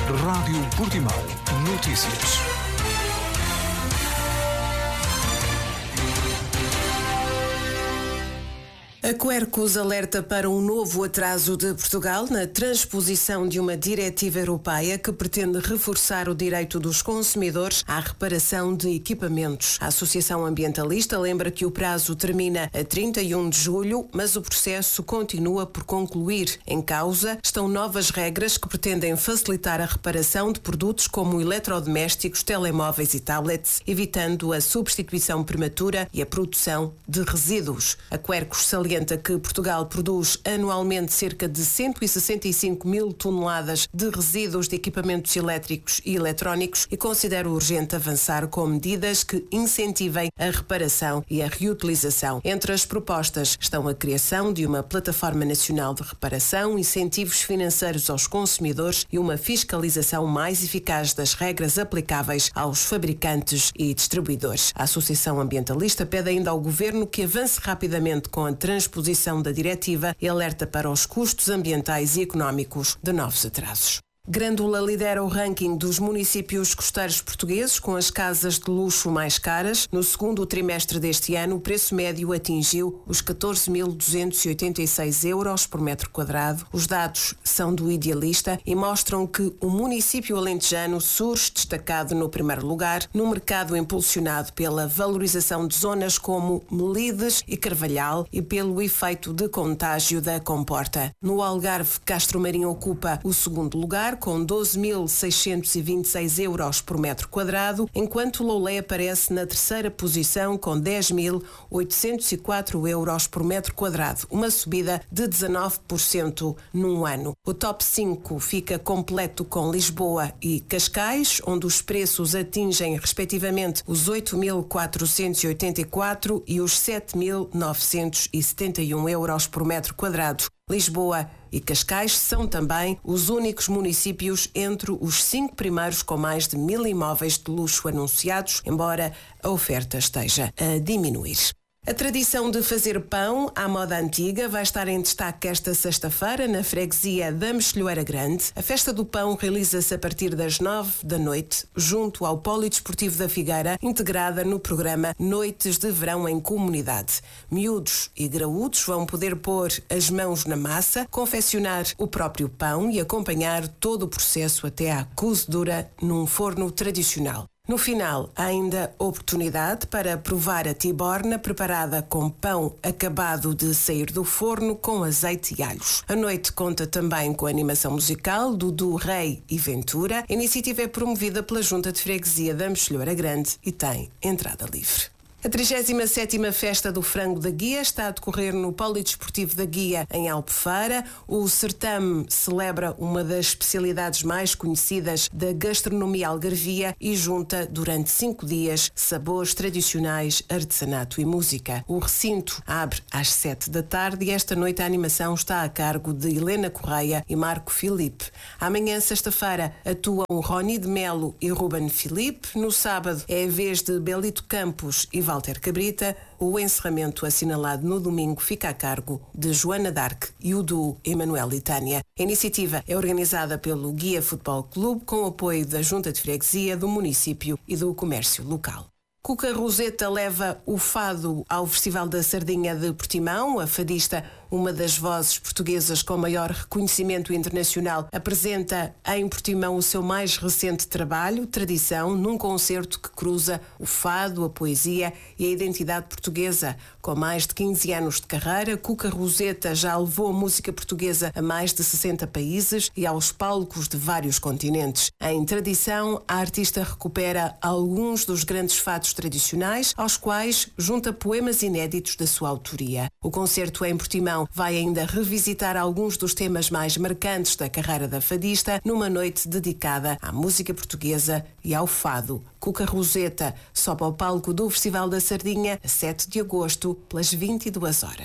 Rádio Portimão. Notícias. A Quercus alerta para um novo atraso de Portugal na transposição de uma diretiva europeia que pretende reforçar o direito dos consumidores à reparação de equipamentos. A Associação Ambientalista lembra que o prazo termina a 31 de julho, mas o processo continua por concluir. Em causa estão novas regras que pretendem facilitar a reparação de produtos como eletrodomésticos, telemóveis e tablets, evitando a substituição prematura e a produção de resíduos. A Quercus salienta que Portugal produz anualmente cerca de 165 mil toneladas de resíduos de equipamentos elétricos e eletrónicos e considera urgente avançar com medidas que incentivem a reparação e a reutilização. Entre as propostas estão a criação de uma plataforma nacional de reparação, incentivos financeiros aos consumidores e uma fiscalização mais eficaz das regras aplicáveis aos fabricantes e distribuidores. A Associação Ambientalista pede ainda ao Governo que avance rapidamente com a transposição da diretiva e alerta para os custos ambientais e económicos de novos atrasos. Grândola lidera o ranking dos municípios costeiros portugueses com as casas de luxo mais caras. No segundo trimestre deste ano, o preço médio atingiu os 14.286 euros por metro quadrado. Os dados são do Idealista e mostram que o município alentejano surge destacado no primeiro lugar no mercado impulsionado pela valorização de zonas como Melides e Carvalhal e pelo efeito de contágio da comporta. No Algarve, Castro Marinho ocupa o segundo lugar, com 12.626 euros por metro quadrado, enquanto Loulé aparece na terceira posição com 10.804 euros por metro quadrado, uma subida de 19% num ano. O top 5 fica completo com Lisboa e Cascais, onde os preços atingem respectivamente os 8.484 e os 7.971 euros por metro quadrado. Lisboa e Cascais são também os únicos municípios entre os 5 primeiros com mais de 1.000 imóveis de luxo anunciados, embora a oferta esteja a diminuir. A tradição de fazer pão à moda antiga vai estar em destaque esta sexta-feira na freguesia da Mexilhoeira Grande. A festa do pão realiza-se a partir das 9 da noite, junto ao Polidesportivo da Figueira, integrada no programa Noites de Verão em Comunidade. Miúdos e graúdos vão poder pôr as mãos na massa, confeccionar o próprio pão e acompanhar todo o processo até à cozedura num forno tradicional. No final, há ainda oportunidade para provar a tiborna preparada com pão acabado de sair do forno com azeite e alhos. A noite conta também com a animação musical Dudu, Rei e Ventura. A iniciativa é promovida pela Junta de Freguesia da Mexilhoeira Grande e tem entrada livre. A 37ª Festa do Frango da Guia está a decorrer no Polidesportivo da Guia, em Albufeira. O certame celebra uma das especialidades mais conhecidas da gastronomia algarvia e junta durante 5 dias sabores tradicionais, artesanato e música. O recinto abre às 7 da tarde e esta noite a animação está a cargo de Helena Correia e Marco Filipe. Amanhã, sexta-feira, atuam Roni de Melo e Ruben Filipe. No sábado é a vez de Belito Campos e Walter Cabrita. O encerramento assinalado no domingo fica a cargo de Joana Dark e o duo Emanuel e Tânia. A iniciativa é organizada pelo Guia Futebol Clube com o apoio da Junta de Freguesia, do município e do comércio local. Cuca Roseta leva o fado ao Festival da Sardinha de Portimão. A fadista, uma das vozes portuguesas com maior reconhecimento internacional, apresenta em Portimão o seu mais recente trabalho, Tradição, num concerto que cruza o fado, a poesia e a identidade portuguesa. Com mais de 15 anos de carreira, Cuca Roseta já levou a música portuguesa a mais de 60 países e aos palcos de vários continentes. Em Tradição, a artista recupera alguns dos grandes fados tradicionais, aos quais junta poemas inéditos da sua autoria. O concerto em Portimão vai ainda revisitar alguns dos temas mais marcantes da carreira da fadista numa noite dedicada à música portuguesa e ao fado. Cuca Roseta sobe ao palco do Festival da Sardinha a 7 de agosto, pelas 22 horas.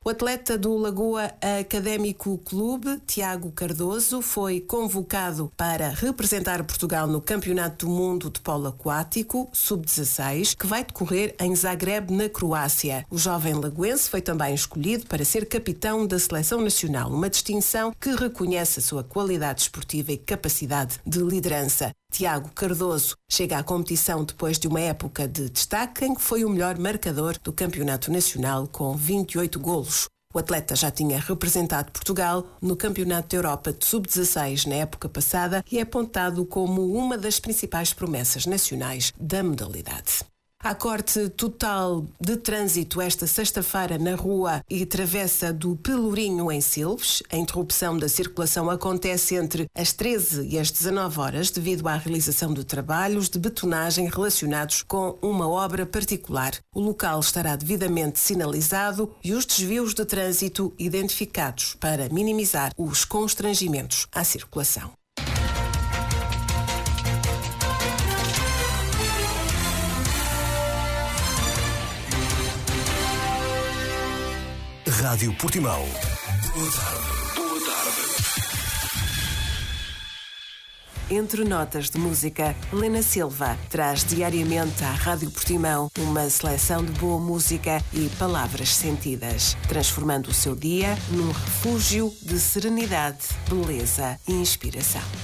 O atleta do Lagoa Académico Clube, Tiago Cardoso, foi convocado para representar Portugal no Campeonato do Mundo de Polo Aquático Sub-16, que vai decorrer em Zagreb, na Croácia. O jovem lagoense foi também escolhido para ser capitão da Seleção Nacional, uma distinção que reconhece a sua qualidade esportiva e capacidade de liderança. Tiago Cardoso chega à competição depois de uma época de destaque em que foi o melhor marcador do Campeonato Nacional com 28 golos. O atleta já tinha representado Portugal no Campeonato da Europa de Sub-16 na época passada e é apontado como uma das principais promessas nacionais da modalidade. Há corte total de trânsito esta sexta-feira na rua e travessa do Pelourinho em Silves. A interrupção da circulação acontece entre as 13 e as 19 horas devido à realização de trabalhos de betonagem relacionados com uma obra particular. O local estará devidamente sinalizado e os desvios de trânsito identificados para minimizar os constrangimentos à circulação. Rádio Portimão. Boa tarde. Boa tarde. Entre notas de música, Helena Silva traz diariamente à Rádio Portimão uma seleção de boa música e palavras sentidas, transformando o seu dia num refúgio de serenidade, beleza e inspiração.